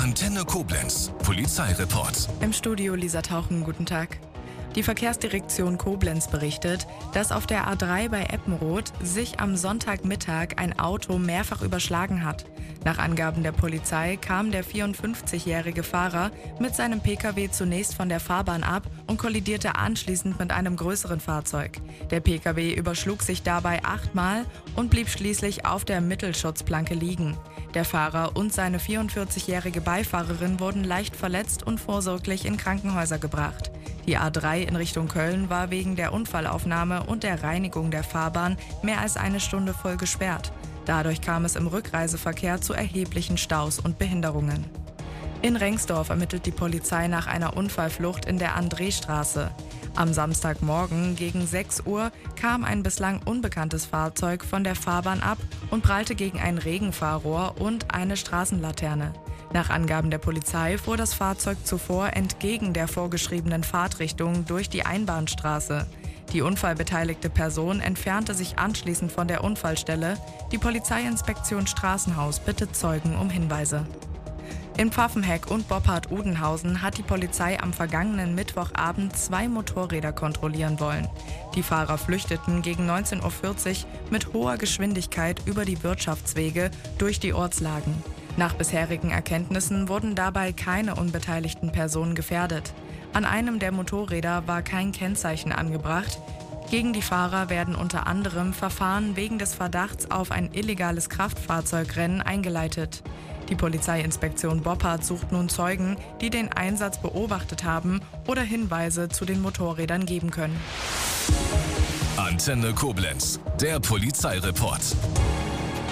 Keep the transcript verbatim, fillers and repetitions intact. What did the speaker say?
Antenne Koblenz, Polizeireport. Im Studio Lisa Tauchen, guten Tag. Die Verkehrsdirektion Koblenz berichtet, dass auf der A drei bei Eppenroth sich am Sonntagmittag ein Auto mehrfach überschlagen hat. Nach Angaben der Polizei kam der vierundfünfzigjährige Fahrer mit seinem Pkw zunächst von der Fahrbahn ab und kollidierte anschließend mit einem größeren Fahrzeug. Der Pkw überschlug sich dabei achtmal und blieb schließlich auf der Mittelschutzplanke liegen. Der Fahrer und seine vierundvierzigjährige Beifahrerin wurden leicht verletzt und vorsorglich in Krankenhäuser gebracht. Die A drei in Richtung Köln war wegen der Unfallaufnahme und der Reinigung der Fahrbahn mehr als eine Stunde voll gesperrt. Dadurch kam es im Rückreiseverkehr zu erheblichen Staus und Behinderungen. In Rengsdorf ermittelt die Polizei nach einer Unfallflucht in der Andrestraße. Am Samstagmorgen gegen sechs Uhr kam ein bislang unbekanntes Fahrzeug von der Fahrbahn ab und prallte gegen ein Regenfahrrohr und eine Straßenlaterne. Nach Angaben der Polizei fuhr das Fahrzeug zuvor entgegen der vorgeschriebenen Fahrtrichtung durch die Einbahnstraße. Die unfallbeteiligte Person entfernte sich anschließend von der Unfallstelle. Die Polizeiinspektion Straßenhaus bittet Zeugen um Hinweise. In Pfaffenheck und Boppard-Udenhausen hat die Polizei am vergangenen Mittwochabend zwei Motorräder kontrollieren wollen. Die Fahrer flüchteten gegen neunzehn Uhr vierzig mit hoher Geschwindigkeit über die Wirtschaftswege durch die Ortslagen. Nach bisherigen Erkenntnissen wurden dabei keine unbeteiligten Personen gefährdet. An einem der Motorräder war kein Kennzeichen angebracht. Gegen die Fahrer werden unter anderem Verfahren wegen des Verdachts auf ein illegales Kraftfahrzeugrennen eingeleitet. Die Polizeiinspektion Boppard sucht nun Zeugen, die den Einsatz beobachtet haben oder Hinweise zu den Motorrädern geben können. Antenne Koblenz, der Polizeireport.